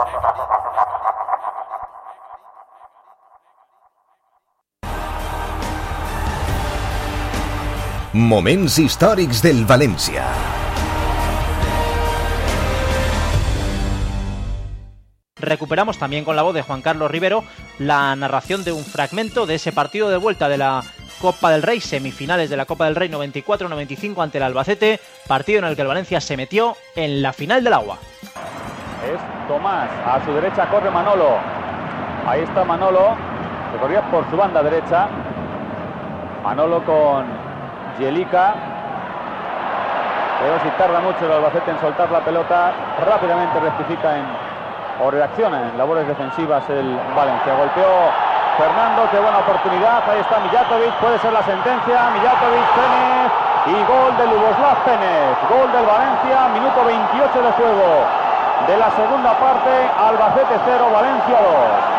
Moments històrics del València. Recuperamos también con la voz de Juan Carlos Rivero la narración de un fragmento de ese partido de vuelta de la Copa del Rey, semifinales de la Copa del Rey 94-95 ante el Albacete, partido en el que el Valencia se metió en la final del agua. Es Tomás, a su derecha corre Manolo, ahí está Manolo, que corría por su banda derecha, Manolo con Jelica, pero si tarda mucho el Albacete en soltar la pelota, rápidamente rectifica o reacciona en labores defensivas el Valencia. Golpeó Fernando, qué buena oportunidad, ahí está Mijatovic, puede ser la sentencia, Mijatovic, Penez y gol de Ljuboslav Penez, gol del Valencia, minuto 28 de juego de la segunda parte, Albacete 0, Valencia 2.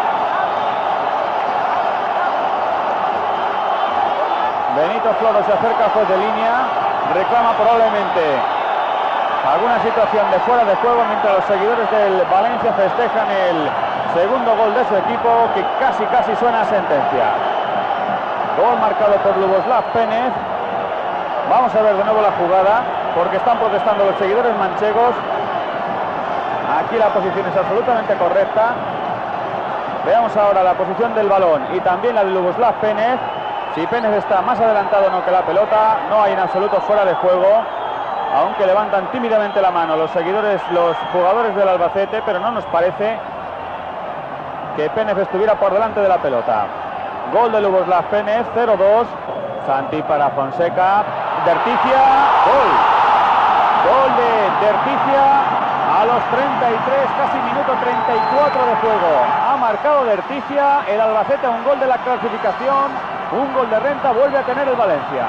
Benito Floro se acerca al juez de línea, reclama probablemente alguna situación de fuera de juego, mientras los seguidores del Valencia festejan el segundo gol de su equipo, que casi suena a sentencia. Gol marcado por Ljuboslav Penez. Vamos a ver de nuevo la jugada, porque están protestando los seguidores manchegos. Aquí la posición es absolutamente correcta. Veamos ahora la posición del balón y también la de Ljuboslav Penez. Si Penez está más adelantado no que la pelota, no hay en absoluto fuera de juego, aunque levantan tímidamente la mano los jugadores del Albacete, pero no nos parece que Penez estuviera por delante de la pelota. Gol de Ljuboslav Penez, 0-2, Santi para Fonseca, Derticia, gol de Derticia a los 33, casi minuto 34 de juego. Ha marcado Derticia, el Albacete un gol de la clasificación. Un gol de renta vuelve a tener el Valencia.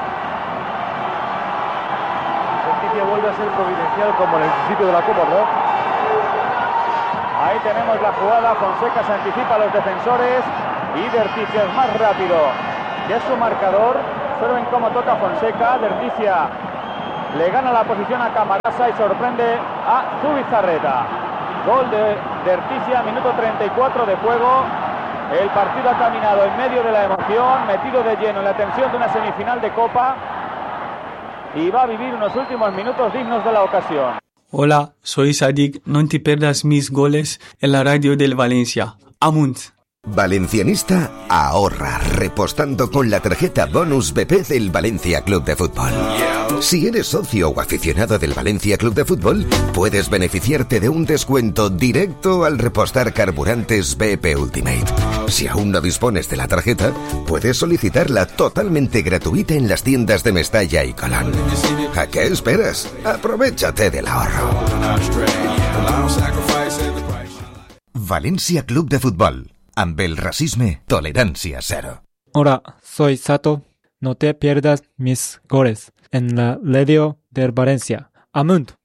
Derticia vuelve a ser providencial como en el principio de la Copa, ¿no? Ahí tenemos la jugada, Fonseca se anticipa a los defensores y Derticia es más rápido que su marcador. Observen cómo toca Fonseca, Derticia le gana la posición a Camarasa y sorprende a Zubizarreta. Gol de Derticia, minuto 34 de juego. El partido ha caminado en medio de la emoción, metido de lleno en la tensión de una semifinal de Copa y va a vivir unos últimos minutos dignos de la ocasión. Hola, soy Sadik, no te pierdas mis goles en la radio del Valencia. Amunt. Valencianista ahorra repostando con la tarjeta Bonus BP del Valencia Club de Fútbol. Si eres socio o aficionado del Valencia Club de Fútbol, puedes beneficiarte de un descuento directo al repostar carburantes BP Ultimate. Si aún no dispones de la tarjeta, puedes solicitarla totalmente gratuita en las tiendas de Mestalla y Colón. ¿A qué esperas? Aprovechate del ahorro. Valencia Club de Fútbol. Amb el racisme, tolerancia cero. Hola, soy Sato. No te pierdas mis goles en la radio del Valencia. Amunt.